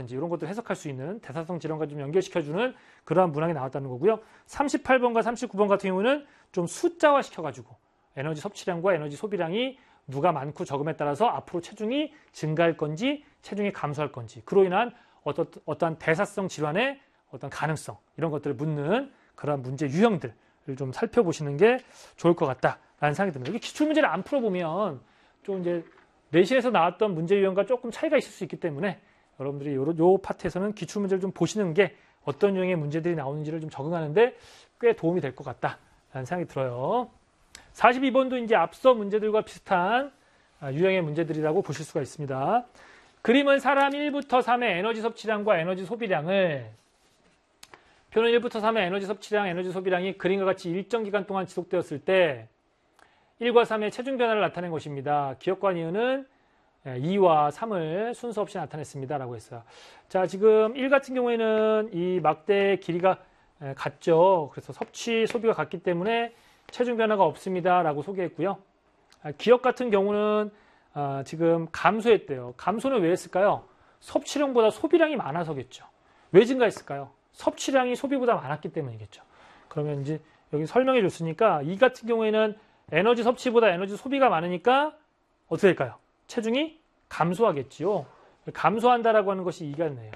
건지 이런 것들 해석할 수 있는 대사성 질환과 좀 연결시켜주는 그러한 문항이 나왔다는 거고요. 38번과 39번 같은 경우는 좀 숫자화 시켜가지고 에너지 섭취량과 에너지 소비량이 누가 많고 적음에 따라서 앞으로 체중이 증가할 건지 체중이 감소할 건지 그로 인한 어떠한 대사성 질환의 어떤 가능성 이런 것들을 묻는 그러한 문제 유형들을 좀 살펴보시는 게 좋을 것 같다라는 생각이 듭니다. 이게 기출문제를 안 풀어보면 좀 이제 내신에서 나왔던 문제 유형과 조금 차이가 있을 수 있기 때문에 여러분들이 요 파트에서는 기출문제를 좀 보시는 게 어떤 유형의 문제들이 나오는지를 좀 적응하는데 꽤 도움이 될 것 같다라는 생각이 들어요. 42번도 이제 앞서 문제들과 비슷한 유형의 문제들이라고 보실 수가 있습니다. 그림은 사람 1부터 3의 에너지 섭취량과 에너지 소비량을 표는 1부터 3의 에너지 섭취량, 에너지 소비량이 그림과 같이 일정 기간 동안 지속되었을 때 1과 3의 체중 변화를 나타낸 것입니다. 기억과 니은은 2와 3을 순서 없이 나타냈습니다. 라고 했어요. 자, 지금 1 같은 경우에는 이 막대의 길이가 같죠. 그래서 섭취, 소비가 같기 때문에 체중 변화가 없습니다. 라고 소개했고요. 기억 같은 경우는 지금 감소했대요. 감소는 왜 했을까요? 섭취량보다 소비량이 많아서겠죠. 왜 증가했을까요? 섭취량이 소비보다 많았기 때문이겠죠. 그러면 이제 여기 설명해 줬으니까 이 같은 경우에는 에너지 섭취보다 에너지 소비가 많으니까 어떻게 될까요? 체중이 감소하겠지요. 감소한다라고 하는 것이 이겠네요.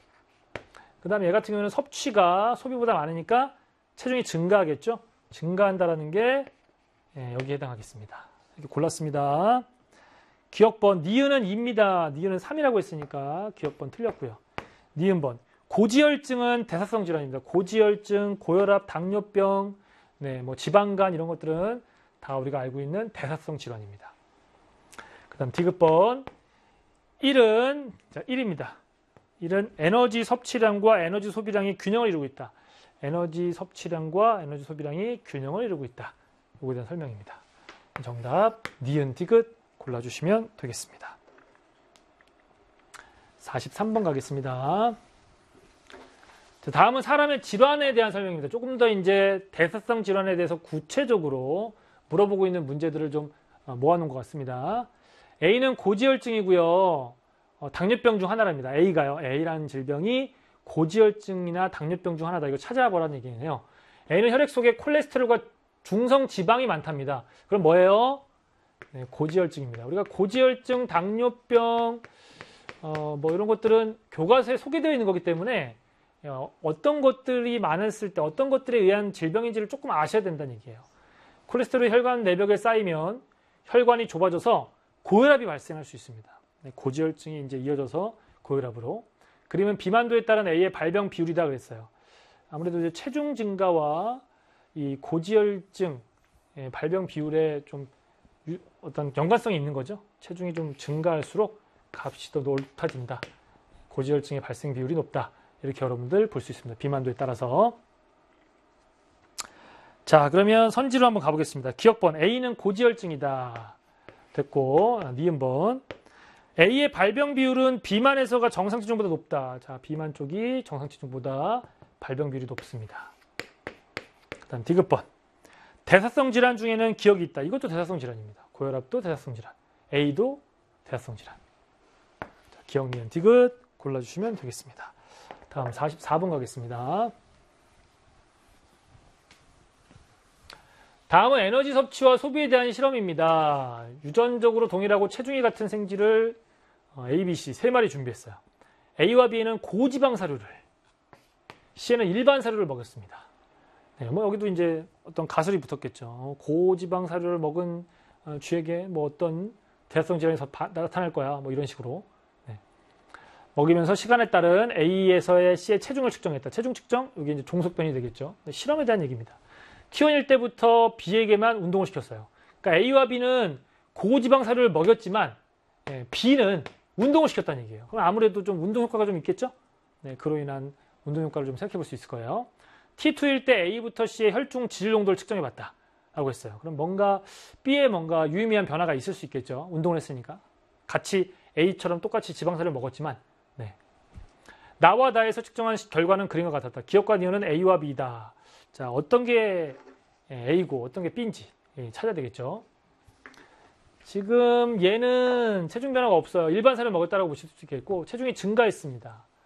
그 다음에 얘 같은 경우는 섭취가 소비보다 많으니까 체중이 증가하겠죠. 증가한다라는 게 여기에 해당하겠습니다. 이렇게 골랐습니다. 기억번 니은은 2입니다. 니은은 3이라고 했으니까 기억번 틀렸고요. 니은번 고지혈증은 대사성 질환입니다. 고지혈증, 고혈압, 당뇨병, 뭐 지방간 이런 것들은 다 우리가 알고 있는 대사성 질환입니다. 그 다음 디귿번 1은 1입니다. 1은 에너지 섭취량과 에너지 소비량이 균형을 이루고 있다. 에너지 섭취량과 에너지 소비량이 균형을 이루고 있다. 이거에 대한 설명입니다. 정답 니은 디귿 골라주시면 되겠습니다. 43번 가겠습니다. 다음은 사람의 질환에 대한 설명입니다. 조금 더 이제 대사성 질환에 대해서 구체적으로 물어보고 있는 문제들을 좀 모아놓은 것 같습니다. A는 고지혈증이고요. 당뇨병 중 하나랍니다. A가요. A라는 질병이 고지혈증이나 당뇨병 중 하나다. 이거 찾아보라는 얘기네요. A는 혈액 속에 콜레스테롤과 중성 지방이 많답니다. 그럼 뭐예요? 네, 고지혈증입니다. 우리가 고지혈증, 당뇨병, 뭐 이런 것들은 교과서에 소개되어 있는 거기 때문에 어떤 것들이 많았을 때 어떤 것들에 의한 질병인지를 조금 아셔야 된다는 얘기예요. 콜레스테롤이 혈관 내벽에 쌓이면 혈관이 좁아져서 고혈압이 발생할 수 있습니다. 고지혈증이 이제 이어져서 고혈압으로. 그러면 비만도에 따른 A의 발병 비율이다 그랬어요. 아무래도 이제 체중 증가와 이 고지혈증 발병 비율에 좀 어떤 연관성이 있는 거죠. 체중이 좀 증가할수록 값이 더 높아진다. 고지혈증의 발생 비율이 높다. 이렇게 여러분들 볼 수 있습니다. 비만도에 따라서. 자, 그러면 선지로 한번 가보겠습니다. 기억번 A는 고지혈증이다. 됐고, 니은번 A의 발병 비율은 비만에서가 정상 체중보다 높다. 자, 비만 쪽이 정상 체중보다 발병 비율이 높습니다. 그 다음 디귿번 대사성 질환 중에는 기억이 있다. 이것도 대사성 질환입니다. 고혈압도 대사성 질환, A도 대사성 질환. 자, 기억, 니은, 디귿 골라주시면 되겠습니다. 다음 44번 가겠습니다. 다음은 에너지 섭취와 소비에 대한 실험입니다. 유전적으로 동일하고 체중이 같은 생쥐를 A, B, C 3마리 준비했어요. A와 B는 고지방 사료를, C에는 일반 사료를 먹였습니다. 네, 뭐 여기도 이제 어떤 가설이 붙었겠죠. 고지방 사료를 먹은 쥐에게 뭐 어떤 대사성 질환이 나타날 거야. 뭐 이런 식으로. 먹이면서 시간에 따른 A에서의 C의 체중을 측정했다. 체중 측정? 이게 이제 종속변이 되겠죠. 실험에 대한 얘기입니다. T1일 때부터 B에게만 운동을 시켰어요. 그러니까 A와 B는 고지방 사료를 먹였지만 B는 운동을 시켰다는 얘기예요. 그럼 아무래도 좀 운동 효과가 좀 있겠죠? 네, 그로 인한 운동 효과를 좀 생각해 볼 수 있을 거예요. T2일 때 A부터 C의 혈중 지질 농도를 측정해 봤다. 라고 했어요. 그럼 뭔가 B에 뭔가 유의미한 변화가 있을 수 있겠죠. 운동을 했으니까. 같이 A처럼 똑같이 지방사료를 먹었지만 나와 나에서 측정한 결과는 그림과 같았다. 기억과 니은은 A와 B다. 자, 어떤 게 A고 어떤 게 B인지 찾아야 되겠죠. 지금 얘는 체중 변화가 없어요. 일반 사료 먹었다라고 보실 수 있겠고 체중이 증가했습니다.